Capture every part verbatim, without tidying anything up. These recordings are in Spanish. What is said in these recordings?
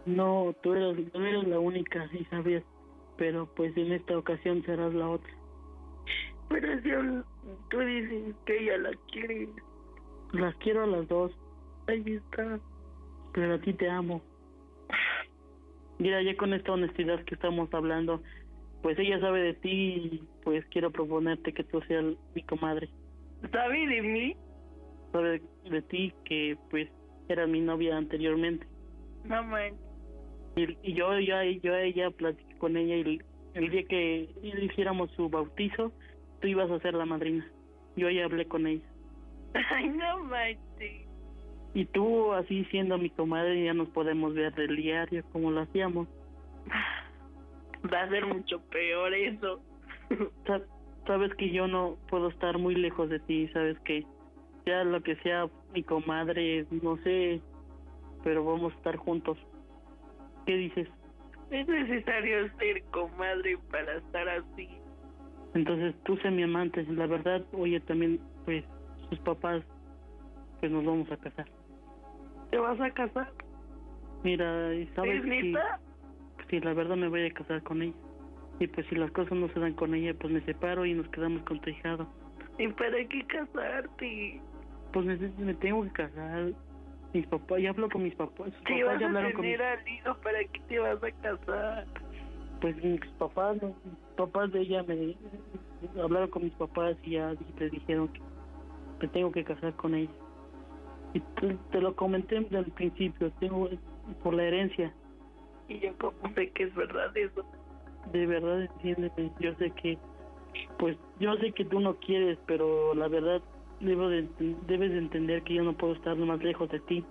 No, tú eres, tú eres la única, y sabías, pero pues en esta ocasión serás la otra. Pero si yo- tú dices que ella la quiere. Las quiero a las dos, Ahí está. pero a ti te amo. Mira, ya con esta honestidad que estamos hablando, pues ella sabe de ti y pues quiero proponerte que tú seas mi comadre. ¿Sabe de mí? Sabe de ti que pues eras mi novia anteriormente. No man. Y, y yo, yo, yo a ella platiqué con ella y el, el día que hiciéramos su bautizo, tú ibas a ser la madrina. Yo ya hablé con ella. Ay, no manches. Y tú, así siendo mi comadre, ya nos podemos ver del diario como lo hacíamos. Va a ser mucho peor eso. Sa- Sabes que yo no puedo estar muy lejos de ti, sabes que sea lo que sea mi comadre, no sé, pero vamos a estar juntos. ¿Qué dices? Es necesario ser comadre para estar así. Entonces tú sé mi amante, la verdad, oye, también, pues, sus papás, pues nos vamos a casar. ¿Te vas a casar? Mira, y sabes ¿Es que neta? sí, la verdad me voy a casar con ella. Y pues si las cosas no se dan con ella, pues me separo y nos quedamos con tu hijado. ¿Y para qué casarte? Pues me, me tengo que casar. Mis papás, ya hablo con mis papás. Sus Si papás vas ya a hablaron con mis, tener al hijo, ¿para qué te vas a casar? pues mis papás, ¿no? Mis papás de ella me hablaron con mis papás y ya les dijeron que me tengo que casar con ella. Y te, te lo comenté desde el principio, tengo por la herencia. Y yo como sé que es verdad eso. De verdad, entiéndeme, yo sé que, pues, yo sé que tú no quieres, pero la verdad, debo de, debes de entender que yo no puedo estar más lejos de ti.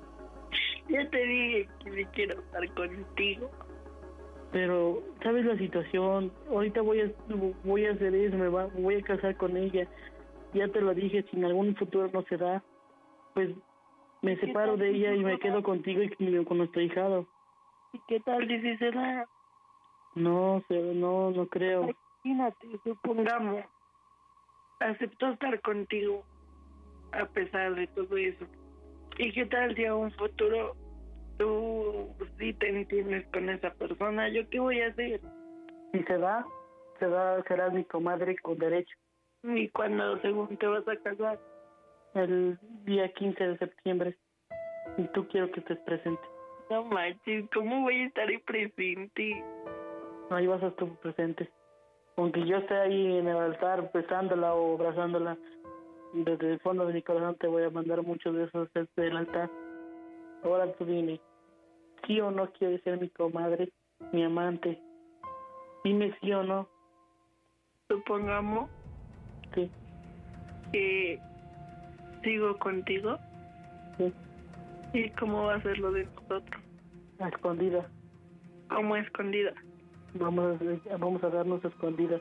Ya te dije que me quiero estar contigo. Pero, ¿sabes la situación? Ahorita voy a, voy a hacer eso, me va, voy a casar con ella. Ya te lo dije, si en algún futuro no se da, pues, me separo de ella y me quedo contigo y con con nuestro hijado. ¿Y qué tal si sí se da? No, se- no, no creo. Imagínate, supongamos, aceptó estar contigo a pesar de todo eso. ¿Y qué tal si a un futuro tú sí te entiendes con esa persona? ¿Yo qué voy a hacer? Si se da, se da, serás mi comadre con derecho. ¿Y cuando según te vas a casar? El día quince de septiembre. Y tú quiero que estés presente. No manches, ¿cómo voy a estar ahí presente? Ahí vas a estar presente. Aunque yo esté ahí en el altar besándola o abrazándola, desde el fondo de mi corazón te voy a mandar muchos besos desde el altar. Ahora tú dime, ¿sí o no quieres ser mi comadre, mi amante? Dime sí o no. Supongamos Sí, que sigo contigo. sí, ¿Y cómo va a ser lo de nosotros? a escondidas. ¿Cómo escondida? Vamos a, vamos a darnos a escondidas.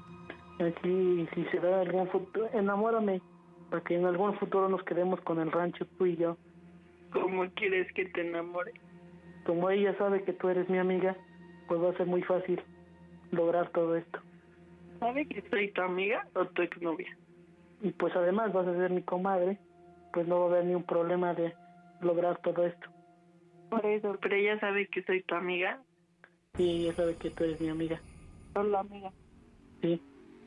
Así, si se da algún futuro, enamórame, para que en algún futuro nos quedemos con el rancho, tú y yo. ¿Cómo quieres que te enamore? Como ella sabe que tú eres mi amiga, pues va a ser muy fácil lograr todo esto. ¿Sabe que soy tu amiga o tu exnovia? Y pues además vas a ser mi comadre, pues no va a haber ni un problema de lograr todo esto. Por eso, pero ella sabe que soy tu amiga. Sí, ella sabe que tú eres mi amiga. Solo amiga. Sí.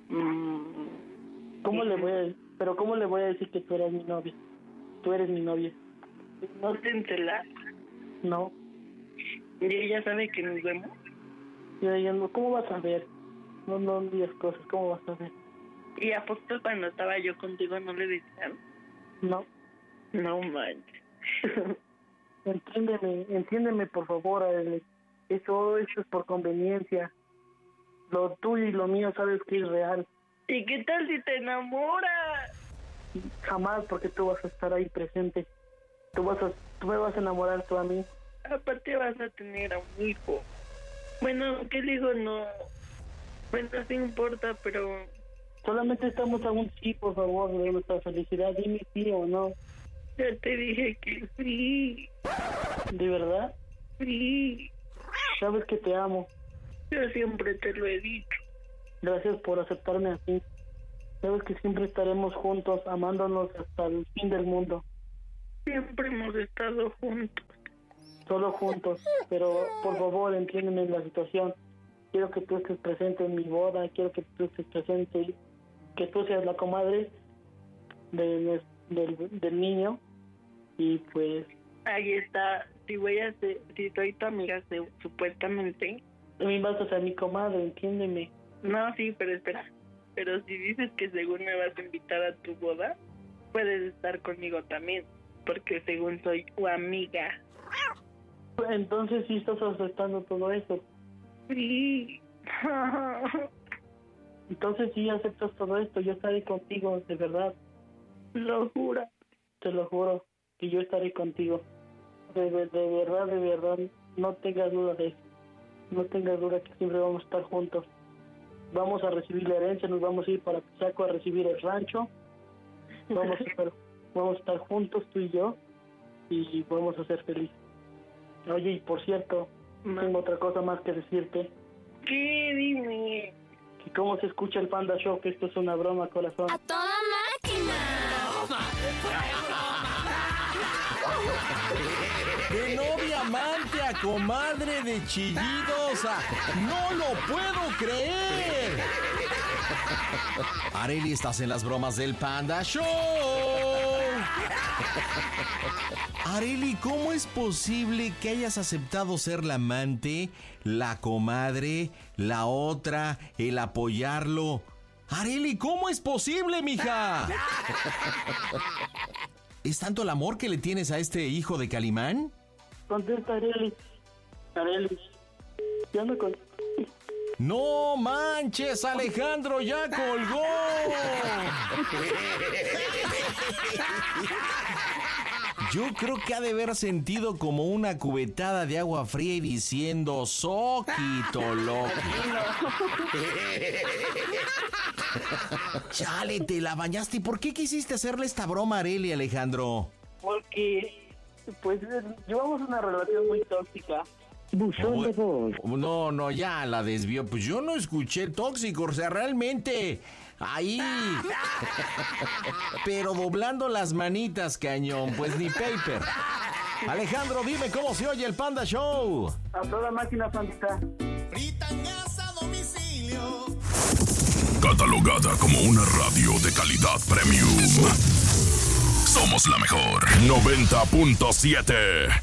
Mm, ¿Cómo le voy a, pero cómo le voy a decir que tú eres mi novia? Tú eres mi novia. no te enteras. No. Y ella sabe que nos vemos. Yo ella no, ¿cómo vas a ver? No, no digas cosas, ¿cómo vas a ver? Y a poco cuando estaba yo contigo no le decían. No. No manches. Entiéndeme, entiéndeme por favor, Alex. Eso, eso es por conveniencia. Lo tuyo y lo mío sabes que es real. ¿Y qué tal si te enamoras? Jamás, porque tú vas a estar ahí presente. Tú vas a, tú me vas a enamorar tú a mí. Aparte vas a tener a un hijo. Bueno, ¿qué digo? No. Bueno, sí importa, pero... Solamente estamos a un sí, por favor, de nuestra felicidad. Dime sí o no. Ya te dije que sí. ¿De verdad? Sí. Sabes que te amo. Yo siempre te lo he dicho. Gracias por aceptarme así. Sabes que siempre estaremos juntos, amándonos hasta el fin del mundo. Siempre hemos estado juntos. solo juntos, pero por favor entiéndeme la situación. Quiero que tú estés presente en mi boda, quiero que tú estés presente, que tú seas la comadre de, del, del niño, y pues... Ahí está, si voy a ser, si soy tu amiga, supuestamente... A mí vas a ser mi comadre, entiéndeme. No, sí, pero espera, pero si dices que según me vas a invitar a tu boda, puedes estar conmigo también, porque según soy tu amiga. Entonces sí estás aceptando todo eso. Sí. Entonces sí aceptas todo esto, yo estaré contigo, de verdad. Lo juro. Te lo juro, que yo estaré contigo. De, de, de verdad, de verdad, no tengas duda de eso. No tengas duda que siempre vamos a estar juntos. Vamos a recibir la herencia, nos vamos a ir para Pisaco a recibir el rancho. Vamos a estar, vamos a estar juntos tú y yo, y vamos a ser felices. Oye, y por cierto, no. tengo otra cosa más que decirte. ¿Qué? Dime. Que cómo se escucha el Panda Show, que esto es una broma, corazón. ¡A toda máquina! De novia amante a comadre de chillidos a... ¡No lo puedo creer! Arely, estás en las bromas del Panda Show. Arely, ¿cómo es posible que hayas aceptado ser la amante, la comadre, la otra, el apoyarlo? Arely, ¿cómo es posible, mija? ¿Es tanto el amor que le tienes a este hijo de Calimán? Contesta, Arely. Arely. Ya no con... ¡No manches! ¡Alejandro ya colgó! Yo creo que ha de haber sentido como una cubetada de agua fría y diciendo ¡Soquito, loco! Chale, te la bañaste. ¿Y por qué quisiste hacerle esta broma a Arely, Alejandro? Porque, pues, llevamos una relación muy tóxica. Buzón de voz. No, no, ya la desvió. Pues yo no escuché tóxico, o sea, realmente ahí. Pero doblando las manitas, cañón, pues ni paper. Alejandro, dime cómo se oye el Panda Show. A toda máquina, pandita. Fritan gas a domicilio. Catalogada como una radio de calidad premium. Somos la mejor. noventa punto siete.